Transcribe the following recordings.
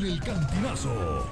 el Cantinazo.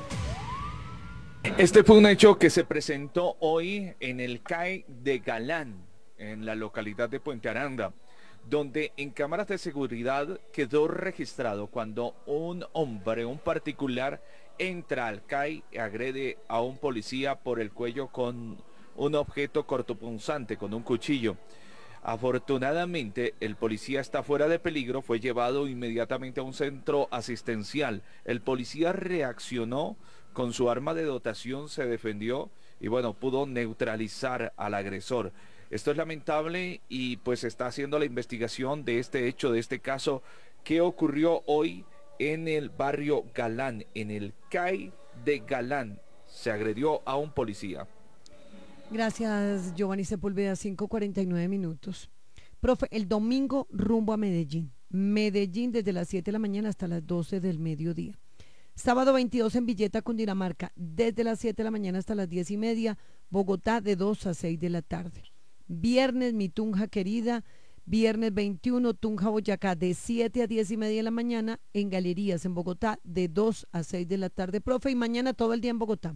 Este fue un hecho que se presentó hoy en el CAE de Galán, en la localidad de Puente Aranda, donde en cámaras de seguridad quedó registrado cuando un hombre, un particular, entra al CAE y agrede a un policía por el cuello con un objeto cortopunzante, con un cuchillo. Afortunadamente, el policía está fuera de peligro, fue llevado inmediatamente a un centro asistencial. El policía reaccionó con su arma de dotación, se defendió y bueno, pudo neutralizar al agresor. Esto es lamentable y pues está haciendo la investigación de este hecho, de este caso que ocurrió hoy en el barrio Galán, en el CAI de Galán. Se agredió a un policía. Gracias, Giovanni Sepúlveda, 5:49. Profe, el domingo rumbo a Medellín. Medellín desde las 7 de la mañana hasta las 12 del mediodía. Sábado 22 en Villeta, Cundinamarca, desde las 7 de la mañana hasta las 10:30. Bogotá de 2 a 6 de la tarde. Viernes, mi Tunja querida. Viernes 21, Tunja, Boyacá, de 7 a 10:30 de la mañana. En Galerías, en Bogotá, de 2 a 6 de la tarde. Profe, y mañana todo el día en Bogotá.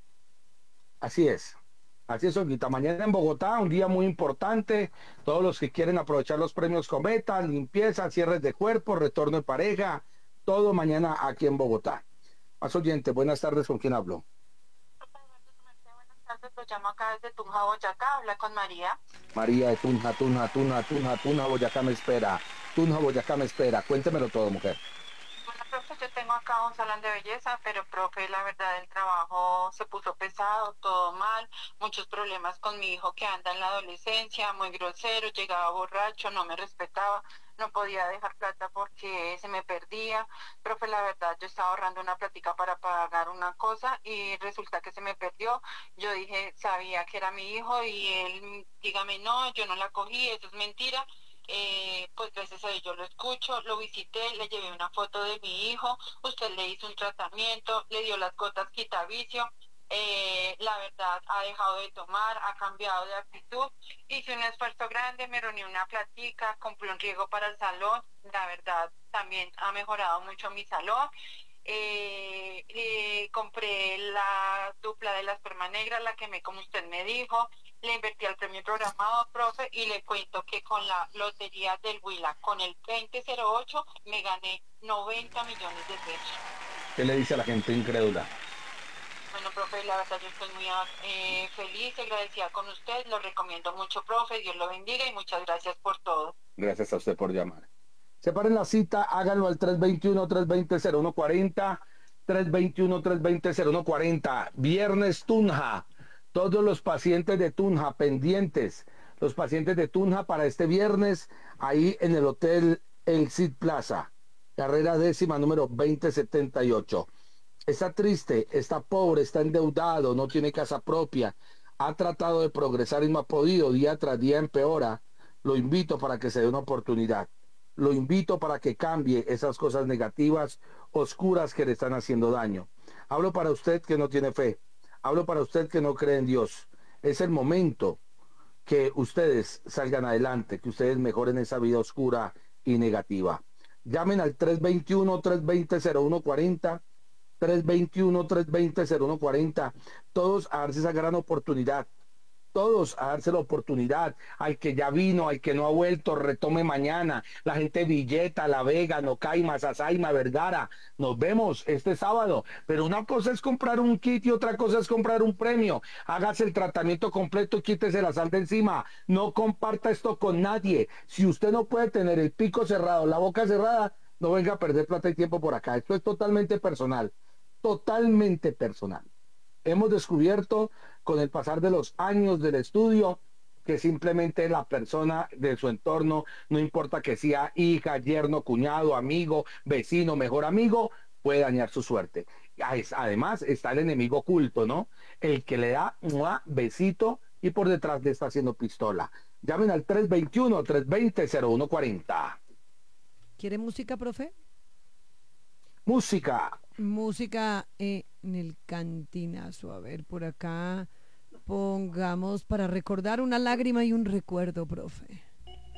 Así es. Así es, Olguita. Mañana en Bogotá, un día muy importante. Todos los que quieren aprovechar los premios Cometa, limpieza, cierres de cuerpo, retorno de pareja, todo mañana aquí en Bogotá. Más oyente, buenas tardes, ¿con quién hablo? Buenas tardes, lo llamo acá desde Tunja, Boyacá, habla con María. María de Tunja, Boyacá me espera. Tunja, Boyacá me espera. Cuéntemelo todo, mujer. Bueno, profe, yo tengo acá un salón de belleza, pero profe, la verdad el trabajo se puso pesado, todo mal, muchos problemas con mi hijo que anda en la adolescencia, muy grosero, llegaba borracho, no me respetaba, no podía dejar plata porque se me perdía. Profe, la verdad yo estaba ahorrando una plática para pagar una cosa y resulta que se me perdió. Yo dije, sabía que era mi hijo y él, dígame, no, yo no la cogí, eso es mentira. Pues gracias a Dios yo lo escucho, lo visité, le llevé una foto de mi hijo, usted le hizo un tratamiento, le dio las gotas quitavicio, la verdad ha dejado de tomar, ha cambiado de actitud, hice un esfuerzo grande, me reuní una platica, compré un riego para el salón, la verdad también ha mejorado mucho mi salón. Compré la dupla de la esperma negra, la quemé como usted me dijo, le invertí al premio programado, profe, y le cuento que con la lotería del Huila, con el 2008, me gané 90 millones de pesos. ¿Qué le dice a la gente incrédula? Bueno, profe, la verdad yo estoy muy feliz, agradecida con usted, lo recomiendo mucho, profe, Dios lo bendiga y muchas gracias por todo. Gracias a usted por llamar. Separen la cita, háganlo al 321-320-0140, 321-320-0140. Viernes Tunja. Todos los pacientes de Tunja pendientes, los pacientes de Tunja para este viernes, ahí en el Hotel El Cid Plaza, carrera décima número 2078. Está triste, está pobre, está endeudado, no tiene casa propia, ha tratado de progresar y no ha podido, día tras día empeora. Lo invito para que se dé una oportunidad. Lo invito para que cambie esas cosas negativas, oscuras que le están haciendo daño. Hablo para usted que no tiene fe. Hablo para usted que no cree en Dios. Es el momento que ustedes salgan adelante, que ustedes mejoren esa vida oscura y negativa. Llamen al 321-320-0140, 321-320-0140, todos a darse esa gran oportunidad, todos a darse la oportunidad, al que ya vino, al que no ha vuelto, retome mañana, la gente de Villeta, La Vega, Nocaima, Sasaima, Vergara, nos vemos este sábado, pero una cosa es comprar un kit y otra cosa es comprar un premio, hágase el tratamiento completo y quítese la sal de encima, no comparta esto con nadie, si usted no puede tener el pico cerrado, la boca cerrada, no venga a perder plata y tiempo por acá, esto es totalmente personal, totalmente personal. Hemos descubierto con el pasar de los años del estudio que simplemente la persona de su entorno, no importa que sea hija, yerno, cuñado, amigo, vecino, mejor amigo, puede dañar su suerte. Además está el enemigo oculto, ¿no? El que le da un besito y por detrás le está haciendo pistola. Llamen al 321-320-0140. ¿Quiere música, profe? Música. Música en el Cantinazo. A ver, por acá pongamos para recordar una lágrima y un recuerdo, profe.